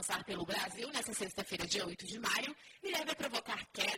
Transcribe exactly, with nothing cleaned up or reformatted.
avançar pelo Brasil nesta sexta-feira, dia oito de maio, e deve provocar queda